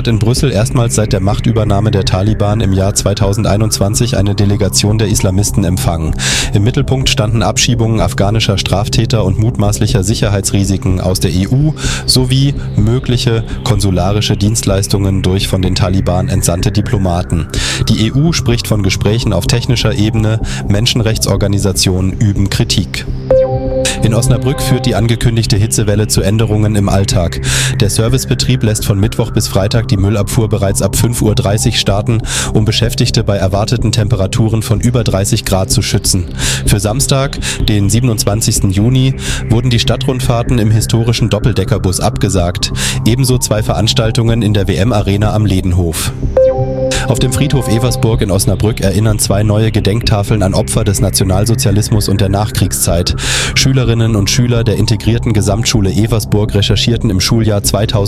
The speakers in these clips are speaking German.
In Brüssel erstmals seit der Machtübernahme der Taliban im Jahr 2021 eine Delegation der Islamisten empfangen. Im Mittelpunkt standen Abschiebungen afghanischer Straftäter und mutmaßlicher Sicherheitsrisiken aus der EU sowie mögliche konsularische Dienstleistungen durch von den Taliban entsandte Diplomaten. Die EU spricht von Gesprächen auf technischer Ebene, Menschenrechtsorganisationen üben Kritik. In Osnabrück führt die angekündigte Hitzewelle zu Änderungen im Alltag. Der Servicebetrieb lässt von Mittwoch bis Freitag die Müllabfuhr bereits ab 5:30 Uhr starten, um Beschäftigte bei erwarteten Temperaturen von über 30 Grad zu schützen. Für Samstag, den 27. Juni, wurden die Stadtrundfahrten im historischen Doppeldeckerbus abgesagt. Ebenso 2 Veranstaltungen in der WM-Arena am Ledenhof. Auf dem Friedhof Eversburg in Osnabrück erinnern 2 neue Gedenktafeln an Opfer des Nationalsozialismus und der Nachkriegszeit. Schülerinnen und Schüler der integrierten Gesamtschule Eversburg recherchierten im Schuljahr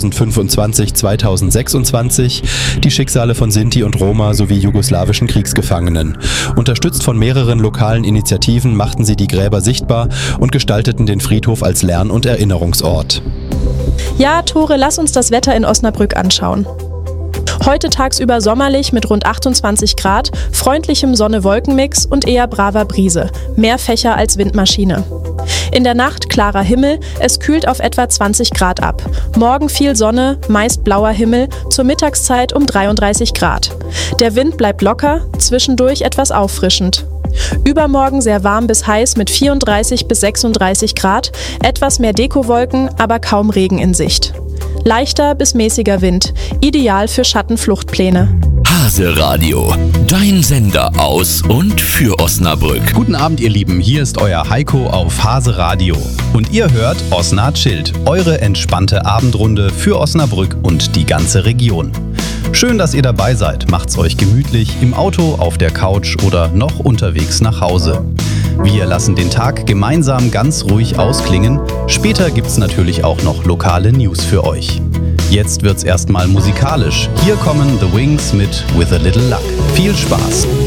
2025/2026 die Schicksale von Sinti und Roma sowie jugoslawischen Kriegsgefangenen. Unterstützt von mehreren lokalen Initiativen machten sie die Gräber sichtbar und gestalteten den Friedhof als Lern- und Erinnerungsort. Ja, Tore, lass uns das Wetter in Osnabrück anschauen. Heute tagsüber sommerlich mit rund 28 Grad, freundlichem Sonne-Wolken-Mix und eher braver Brise. Mehr Fächer als Windmaschine. In der Nacht klarer Himmel, es kühlt auf etwa 20 Grad ab. Morgen viel Sonne, meist blauer Himmel, zur Mittagszeit um 33 Grad. Der Wind bleibt locker, zwischendurch etwas auffrischend. Übermorgen sehr warm bis heiß mit 34 bis 36 Grad, etwas mehr Dekowolken, aber kaum Regen in Sicht. Leichter bis mäßiger Wind, ideal für Schattenfluchtpläne. Hase Radio, dein Sender aus und für Osnabrück. Guten Abend, ihr Lieben, hier ist euer Heiko auf Hase Radio. Und ihr hört Osna Chillt, eure entspannte Abendrunde für Osnabrück und die ganze Region. Schön, dass ihr dabei seid. Macht's euch gemütlich im Auto, auf der Couch oder noch unterwegs nach Hause. Wir lassen den Tag gemeinsam ganz ruhig ausklingen. Später gibt's natürlich auch noch lokale News für euch. Jetzt wird's erstmal musikalisch. Hier kommen The Wings mit With a Little Luck. Viel Spaß!